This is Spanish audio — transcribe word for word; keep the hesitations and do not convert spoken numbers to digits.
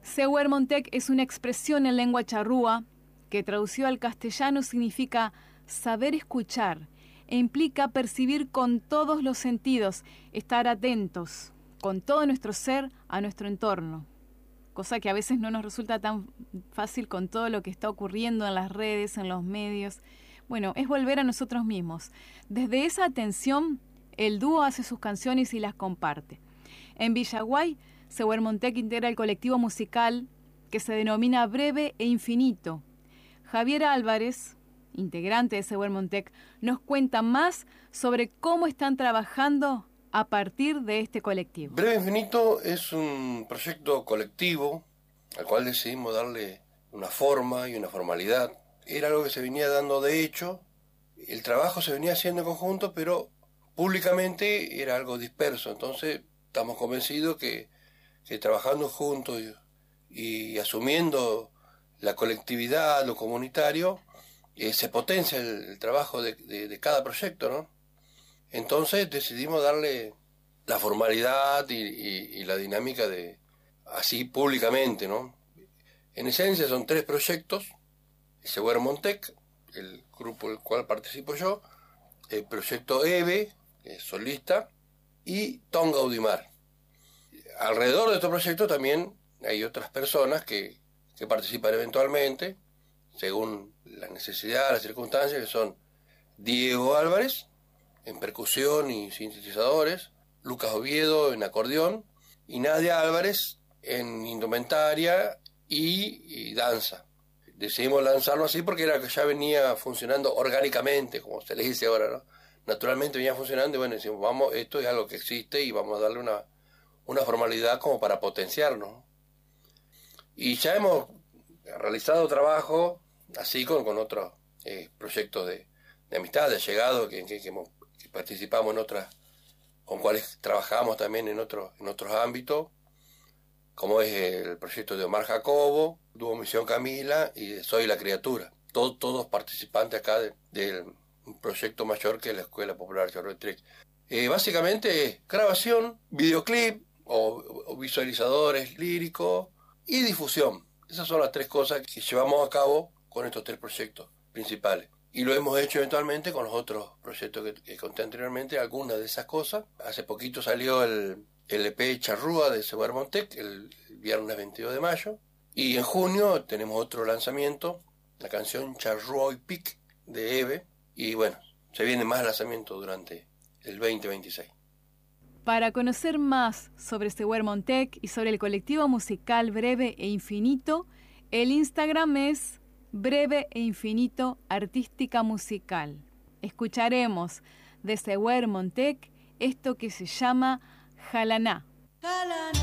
Sewer Montec es una expresión en lengua charrúa que traducido al castellano significa saber escuchar e implica percibir con todos los sentidos, estar atentos con todo nuestro ser a nuestro entorno, cosa que a veces no nos resulta tan fácil con todo lo que está ocurriendo en las redes, en los medios. Bueno, es volver a nosotros mismos. Desde esa atención, el dúo hace sus canciones y las comparte. En Villaguay, Sewer Montec integra el colectivo musical que se denomina Breve e Infinito. Javier Álvarez, integrante de Sewer Montec, nos cuenta más sobre cómo están trabajando a partir de este colectivo. Breve e Infinito es un proyecto colectivo al cual decidimos darle una forma y una formalidad. Era algo que se venía dando de hecho, el trabajo se venía haciendo en conjunto, pero públicamente era algo disperso. Entonces estamos convencidos que, que trabajando juntos y, y asumiendo la colectividad, lo comunitario, eh, se potencia el, el trabajo de, de, de cada proyecto, ¿no? Entonces decidimos darle la formalidad y, y, y la dinámica de así públicamente, ¿no? En esencia son tres proyectos: Sewer Montec, el grupo del cual participo yo, el proyecto EVE, que es solista, y Tonga Audimar. Alrededor de estos proyectos también hay otras personas que, que participan eventualmente, según la necesidad, las circunstancias, que son Diego Álvarez, en percusión y sintetizadores, Lucas Oviedo en acordeón, y Nadia Álvarez en indumentaria y, y danza. Decidimos lanzarlo así porque era que ya venía funcionando orgánicamente, como se les dice ahora, ¿no? Naturalmente venía funcionando y bueno, decimos, vamos, esto es algo que existe y vamos a darle una, una formalidad como para potenciarnos. Y ya hemos realizado trabajo así con, con otros eh, proyectos de, de amistad, de allegado, que, que, que, hemos, que participamos en otras, con cuales trabajamos también en, otro, en otros ámbitos, como es el proyecto de Omar Jacobo, Dúo Misión Camila y de Soy la Criatura. Todo, todos participantes acá del de, de un proyecto mayor que es la Escuela Popular Charrúa de Trix. Eh, básicamente es grabación, videoclip o, o visualizadores líricos y difusión. Esas son las tres cosas que llevamos a cabo con estos tres proyectos principales. Y lo hemos hecho eventualmente con los otros proyectos que, que conté anteriormente, algunas de esas cosas. Hace poquito salió el, el E P Charrúa de Sewer Montec, el, el viernes veintidós de mayo. Y en junio tenemos otro lanzamiento, la canción Charrúa y Pic de Eve. Y bueno, se vienen más lanzamientos durante el veinte veintiséis. Para conocer más sobre Sewer Montec y sobre el colectivo musical Breve e Infinito, el Instagram es Breve e Infinito Artística Musical. Escucharemos de Sewer Montec esto que se llama Jalaná.